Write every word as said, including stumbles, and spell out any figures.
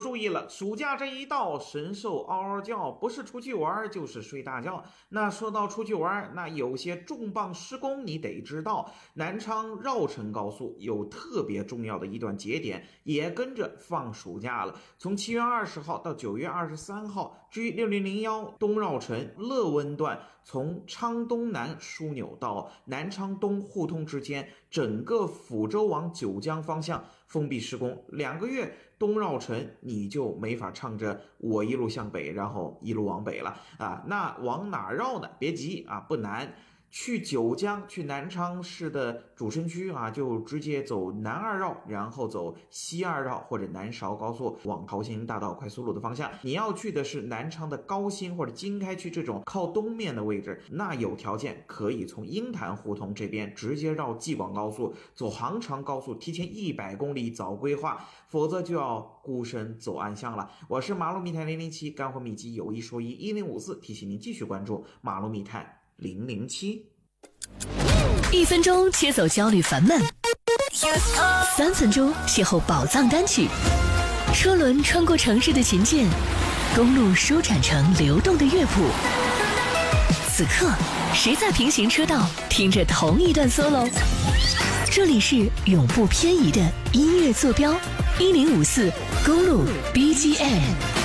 注意了，暑假这一到，神兽嗷嗷叫，不是出去玩就是睡大觉。那说到出去玩，那有些重磅施工你得知道，南昌绕城高速有特别重要的一段节点，也跟着放暑假了。从七月二十号到九月二十三号，G 六零零一东绕城乐温段，从昌东南枢纽到南昌东互通之间，整个抚州往九江方向封闭施工，两个月东绕城你就没法唱着我一路向北，然后一路往北了啊。那往哪绕呢？别急啊，不难。去九江，去南昌市的主城区啊，就直接走南二绕，然后走西二绕或者南韶高速往桃兴大道快速路的方向。你要去的是南昌的高新或者经开区这种靠东面的位置，那有条件可以从鹰潭胡同这边直接绕济广高速，走杭长高速，提前一百公里早规划，否则就要孤身走暗巷了。我是马路密探零零七，干货秘籍有一说一，一零五四，提醒您继续关注马路密探零零七。 一分钟切走焦虑烦闷，三分钟邂逅宝藏单曲。车轮穿过城市的琴键，公路舒展成流动的乐谱。此刻，谁在平行车道听着同一段 solo？ 这里是永不偏移的音乐坐标，一零五四公路 B G M。